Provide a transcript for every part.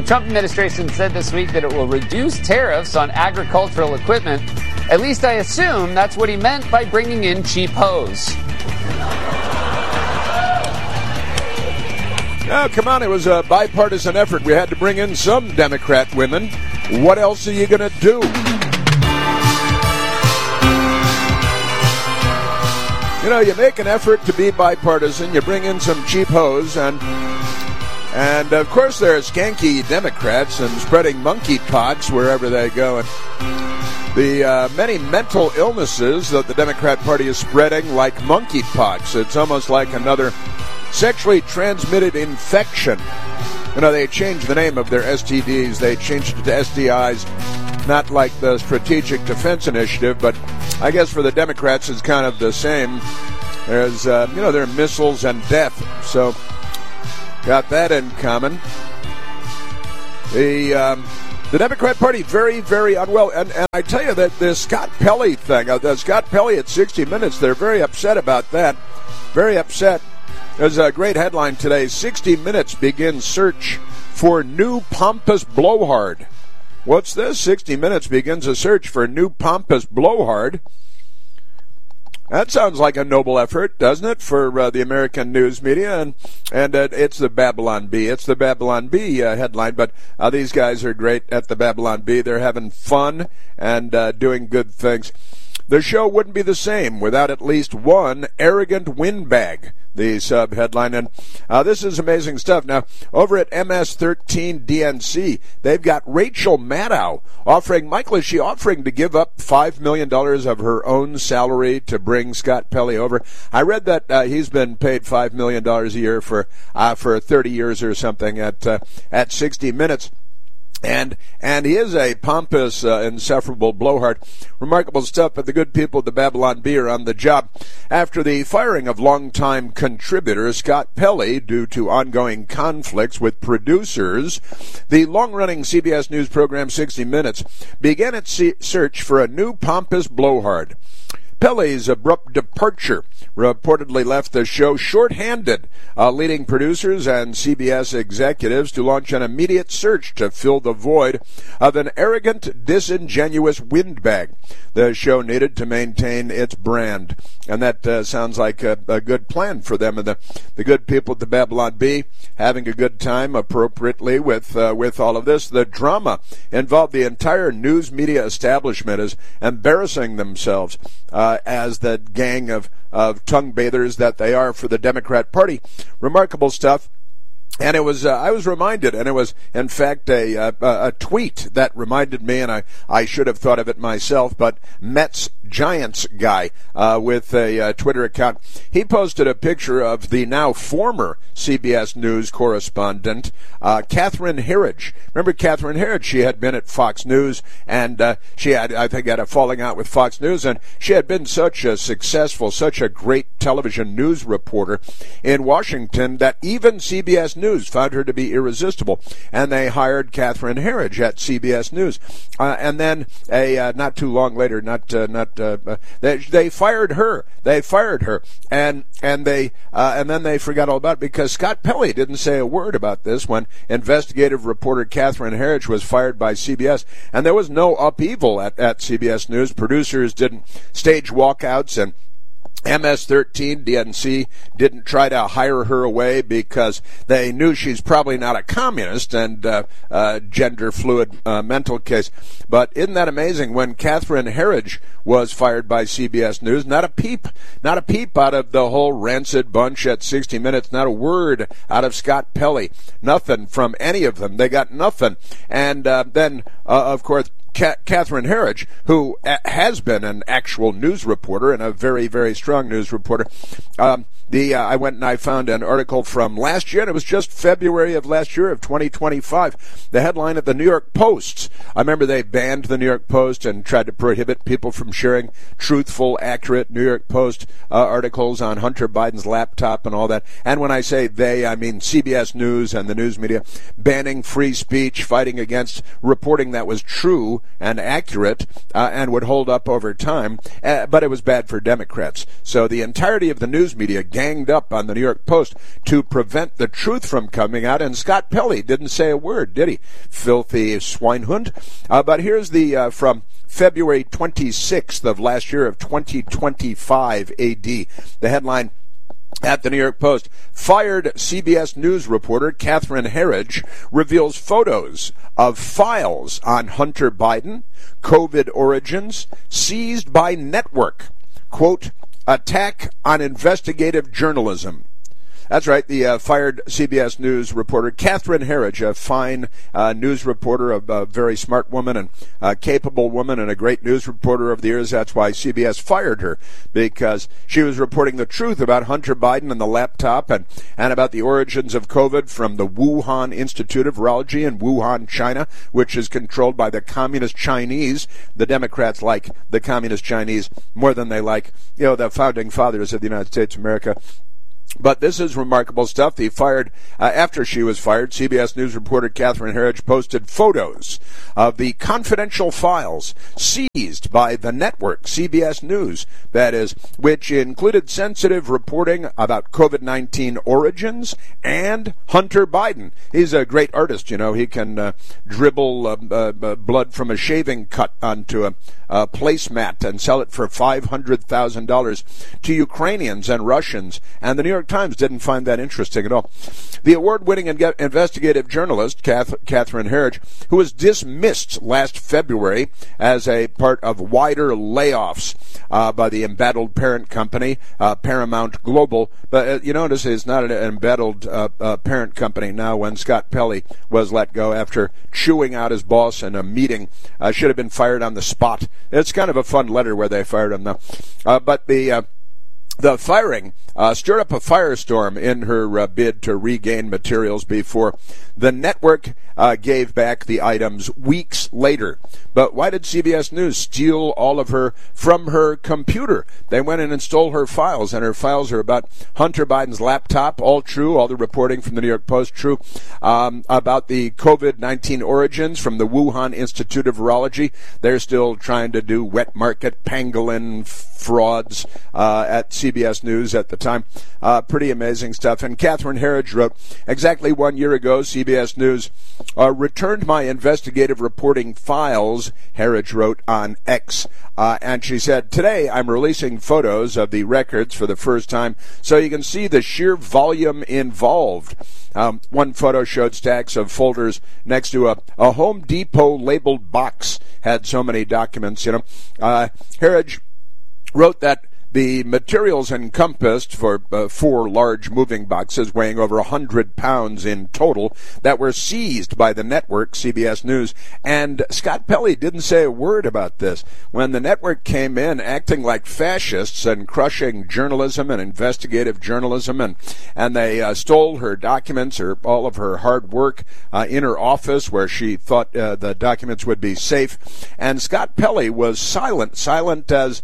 Trump administration said this week that it will reduce tariffs on agricultural equipment. At least I assume that's what he meant by bringing in cheap hose. Oh, come on, it was a bipartisan effort. We had to bring in some Democrat women. What else are you going to do? You know, you make an effort to be bipartisan, you bring in some cheap hose, and of course there are skanky Democrats and spreading monkeypox wherever they go. And the many mental illnesses that the Democrat Party is spreading like monkeypox. It's almost like another sexually transmitted infection. You know, they changed the name of their STDs. They changed it to SDIs, not like the Strategic Defense Initiative, but I guess for the Democrats it's kind of the same. There's, there are missiles and death. So, got that in common. The Democrat Party very, very unwell. And I tell you that the Scott Pelley thing, the Scott Pelley at 60 Minutes, they're very upset about that. Very upset. There's a great headline today. 60 Minutes begins search for new pompous blowhard. What's this? 60 Minutes begins a search for new pompous blowhard. That sounds like a noble effort, doesn't it, for the American news media? And it's the Babylon Bee. It's the Babylon Bee headline, but these guys are great at the Babylon Bee. They're having fun and doing good things. The show wouldn't be the same without at least one arrogant windbag, the sub-headline. And this is amazing stuff. Now, over at MS13DNC, they've got Rachel Maddow offering to give up $5 million of her own salary to bring Scott Pelley over. I read that he's been paid $5 million a year for 30 years or something at 60 Minutes. And he is a pompous, insufferable blowhard. Remarkable stuff, but the good people at the Babylon Bee are on the job. After the firing of longtime contributor Scott Pelley due to ongoing conflicts with producers, the long-running CBS News program 60 Minutes began its search for a new pompous blowhard. Pelley's abrupt departure reportedly left the show short-handed, leading producers and CBS executives to launch an immediate search to fill the void of an arrogant, disingenuous windbag the show needed to maintain its brand. And that sounds like a good plan for them. And the good people at the Babylon Bee having a good time appropriately with all of this. The drama involved the entire news media establishment as embarrassing themselves as the gang of tongue bathers that they are for the Democrat Party. Remarkable stuff. And it was, I was reminded, and it was, in fact, a tweet that reminded me, and I should have thought of it myself, but Mets Giants guy with a Twitter account, he posted a picture of the now former CBS News correspondent, Catherine Herridge. Remember Catherine Herridge? She had been at Fox News, and she had, I think, had a falling out with Fox News, and she had been such a successful, such a great television news reporter in Washington that even CBS News found her to be irresistible, and they hired Catherine Herridge at CBS News. And then not too long later, they fired her. They fired her, and then they forgot all about it because Scott Pelley didn't say a word about this when investigative reporter Catherine Herridge was fired by CBS, and there was no upheaval at CBS News. Producers didn't stage walkouts, and MS13 DNC didn't try to hire her away because they knew she's probably not a communist and gender fluid mental case. But isn't that amazing? When Catherine Herridge was fired by CBS News, not a peep out of the whole rancid bunch at 60 Minutes, not a word out of Scott Pelley, nothing from any of them. They got nothing. And then, of course, Catherine Herridge, who has been an actual news reporter and a very, very strong news reporter. I went and I found an article from last year, and it was just February of last year of 2025. The headline at the New York Post. I remember they banned the New York Post and tried to prohibit people from sharing truthful, accurate New York Post articles on Hunter Biden's laptop and all that. And when I say they, I mean CBS News and the news media, banning free speech, fighting against reporting that was true and accurate and would hold up over time. But it was bad for Democrats. So the entirety of the news media ganged up on the New York Post to prevent the truth from coming out, and Scott Pelley didn't say a word, did he? Filthy swinehund. But here's the from February 26th of last year of 2025 AD. The headline at the New York Post: fired CBS News reporter Catherine Herridge reveals photos of files on Hunter Biden, COVID origins, seized by network. Quote, attack on investigative journalism. That's right, the fired CBS News reporter Catherine Herridge, a fine news reporter, a very smart woman and a capable woman and a great news reporter over the years. That's why CBS fired her, because she was reporting the truth about Hunter Biden and the laptop and about the origins of COVID from the Wuhan Institute of Virology in Wuhan, China, which is controlled by the Communist Chinese. The Democrats like the Communist Chinese more than they like, the founding fathers of the United States of America. But this is remarkable stuff. After she was fired, CBS News reporter Catherine Herridge posted photos of the confidential files seized by the network, CBS News, that is, which included sensitive reporting about COVID-19 origins and Hunter Biden. He's a great artist, he can dribble blood from a shaving cut onto a placemat and sell it for $500,000 to Ukrainians and Russians, and the New York Times didn't find that interesting at all. The award-winning investigative journalist, Catherine Herridge, who was dismissed last February as a part of wider layoffs by the embattled parent company, Paramount Global. But you notice it's not an embattled parent company now when Scott Pelley was let go after chewing out his boss in a meeting. Should have been fired on the spot. It's kind of a fun letter where they fired him, though. But the firing stirred up a firestorm in her bid to regain materials before the network gave back the items weeks later. But why did CBS News steal all of her from her computer? They went in and stole her files, and her files are about Hunter Biden's laptop, all true, all the reporting from the New York Post true, about the COVID-19 origins from the Wuhan Institute of Virology. They're still trying to do wet market pangolin frauds at CBS News at the time. Pretty amazing stuff. And Catherine Herridge wrote, exactly 1 year ago, CBS News returned my investigative reporting files, Herridge wrote on X. And she said, today I'm releasing photos of the records for the first time so you can see the sheer volume involved. One photo showed stacks of folders next to a Home Depot labeled box, had so many documents, Herridge wrote that the materials encompassed for 4 large moving boxes weighing over 100 pounds in total that were seized by the network, CBS News. And Scott Pelley didn't say a word about this. When the network came in acting like fascists and crushing journalism and investigative journalism, and they stole her documents, or all of her hard work in her office where she thought the documents would be safe. And Scott Pelley was silent as,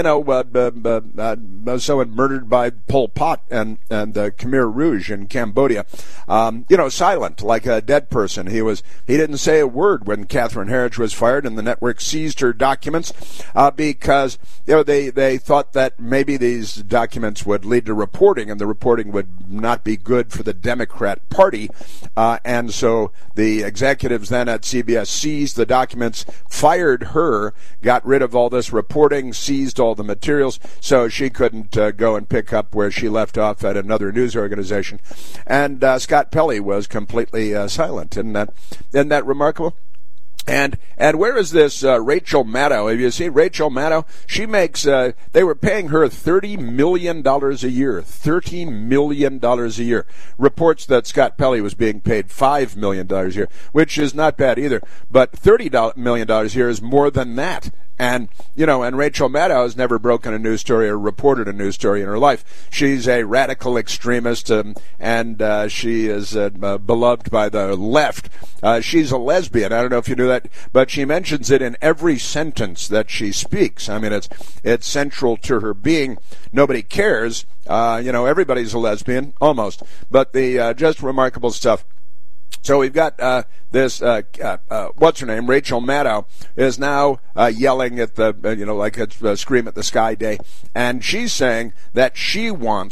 someone murdered by Pol Pot and Khmer Rouge in Cambodia. Silent, like a dead person. He didn't say a word when Catherine Herridge was fired and the network seized her documents because they thought that maybe these documents would lead to reporting, and the reporting would not be good for the Democrat Party. And so the executives then at CBS seized the documents, fired her, got rid of all this reporting, seized all the materials, so she couldn't go and pick up where she left off at another news organization. And Scott Pelley was completely silent. Isn't that remarkable? And where is this Rachel Maddow? Have you seen Rachel Maddow? She makes, they were paying her $30 million a year. $30 million a year. Reports that Scott Pelley was being paid $5 million a year, which is not bad either. But $30 million a year is more than that. And Rachel Maddow has never broken a news story or reported a news story in her life. She's a radical extremist, and she is beloved by the left. She's a lesbian. I don't know if you knew that, but she mentions it in every sentence that she speaks. I mean, it's central to her being. Nobody cares. Everybody's a lesbian, almost. But the just remarkable stuff. So we've got this, what's her name, Rachel Maddow, is now yelling at the, like it's Scream at the Sky Day, and she's saying that she wants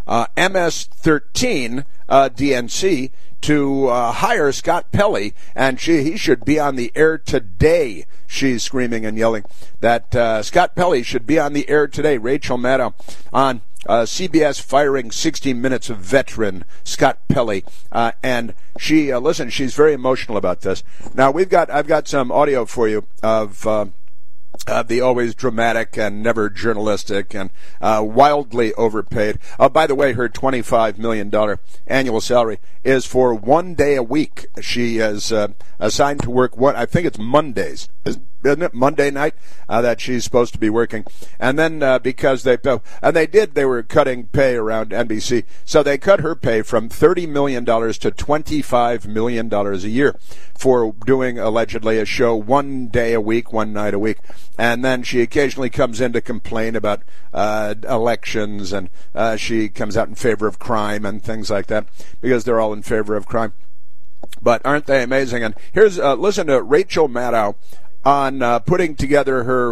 MS-13 DNC to hire Scott Pelley, and he should be on the air today. She's screaming and yelling that Scott Pelley should be on the air today. Rachel Maddow on CBS firing 60 Minutes of veteran Scott Pelley, and she listen. She's very emotional about this. Now I've got some audio for you of the always dramatic and never journalistic and wildly overpaid. By the way, her $25 million annual salary is for 1 day a week. She is assigned to work I think it's Mondays. Isn't it Monday night that she's supposed to be working? And then because they were cutting pay around NBC, so they cut her pay from $30 million to $25 million a year for doing allegedly a show 1 day a week, 1 night a week. And then she occasionally comes in to complain about elections, and she comes out in favor of crime and things like that because they're all in favor of crime. But aren't they amazing? And here's listen to Rachel Maddow on putting together her